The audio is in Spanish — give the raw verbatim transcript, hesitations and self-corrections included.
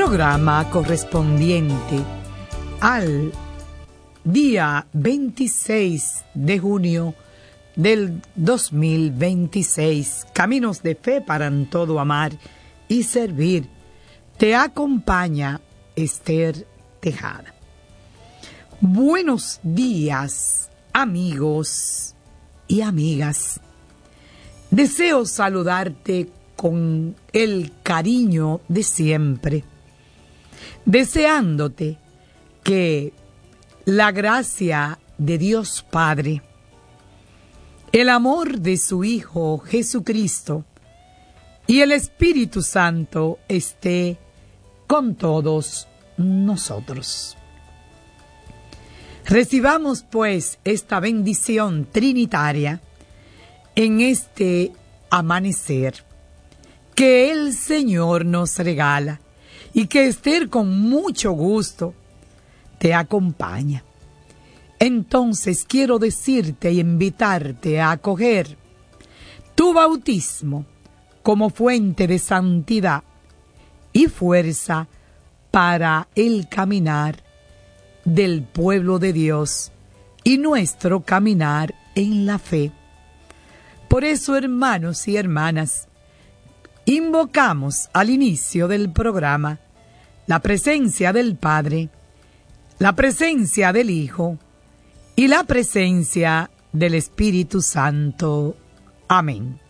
programa correspondiente al día veintiséis de junio del dos mil veintiséis. Caminos de fe para en todo amar y servir. Te acompaña Esther Tejada. Buenos días, amigos y amigas. Deseo saludarte con el cariño de siempre, deseándote que la gracia de Dios Padre, el amor de su Hijo Jesucristo y el Espíritu Santo esté con todos nosotros. Recibamos pues esta bendición trinitaria en este amanecer que el Señor nos regala y que Esther con mucho gusto te acompaña. Entonces quiero decirte y invitarte a acoger tu bautismo como fuente de santidad y fuerza para el caminar del pueblo de Dios y nuestro caminar en la fe. Por eso, hermanos y hermanas, invocamos al inicio del programa la presencia del Padre, la presencia del Hijo y la presencia del Espíritu Santo. Amén.